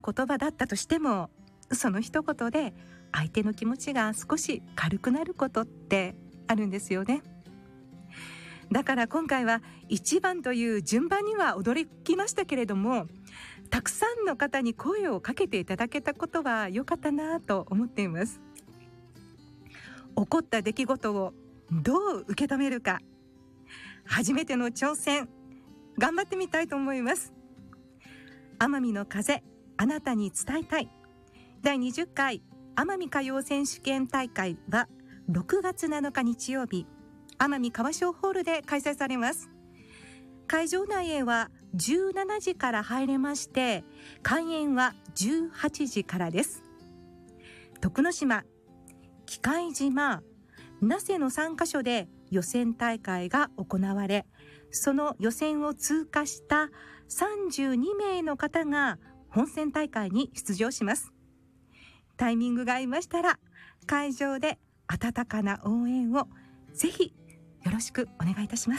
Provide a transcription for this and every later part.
言葉だったとしても、その一言で相手の気持ちが少し軽くなることってあるんですよね。だから今回は1番という順番には驚きましたけれども、たくさんの方に声をかけていただけたことは良かったなと思っています。起こった出来事をどう受け止めるか、初めての挑戦、頑張ってみたいと思います。奄美の風、あなたに伝えたい。第20回奄美歌謡選手権大会は6月7日日曜日、奄美川商ホールで開催されます。会場内へは17時から入れまして、開演は18時からです。徳之島、喜界島、那勢の3カ所で予選大会が行われ、その予選を通過した32名の方が本選大会に出場します。タイミングが合いましたら、会場で温かな応援をぜひよろしくお願いいたします。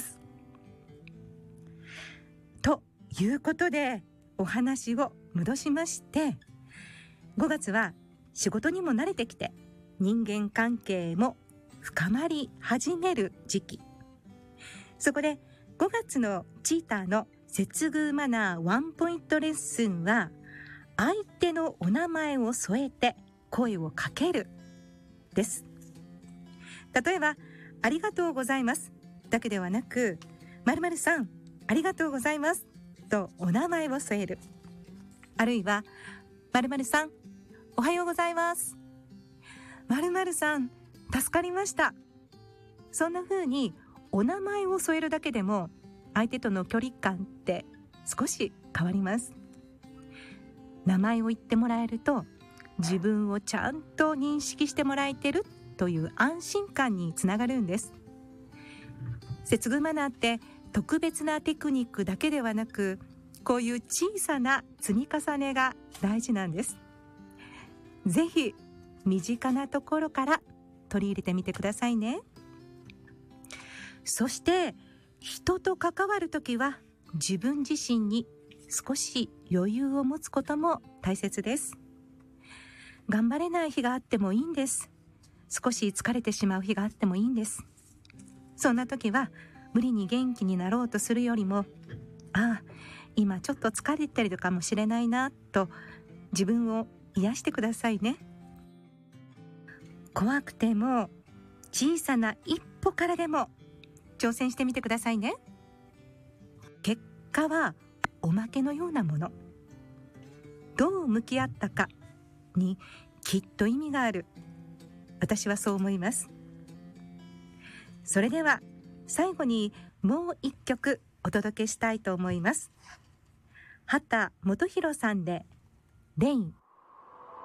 ということで、お話を戻しまして、5月は仕事にも慣れてきて、人間関係も深まり始める時期。そこで5月のチーターの接遇マナーワンポイントレッスンは、相手のお名前を添えて声をかけるです。例えば、ありがとうございますだけではなく、〇〇さんありがとうございますとお名前を添える。あるいは、〇〇さんおはようございます、〇〇さん助かりました。そんな風にお名前を添えるだけでも、相手との距離感って少し変わります。名前を言ってもらえると、自分をちゃんと認識してもらえてるという安心感につながるんです。接遇マナーって特別なテクニックだけではなく、こういう小さな積み重ねが大事なんです。ぜひ身近なところから取り入れてみてくださいね。そして人と関わるときは、自分自身に少し余裕を持つことも大切です。頑張れない日があってもいいんです。少し疲れてしまう日があってもいいんです。そんな時は無理に元気になろうとするよりも、今ちょっと疲れてるかもしれないなと自分を癒してくださいね。怖くても小さな一歩からでも挑戦してみてくださいね。結果はおまけのようなもの。どう向き合ったかにきっと意味がある。私はそう思います。それでは最後にもう一曲お届けしたいと思います。畑基博さんでレイン。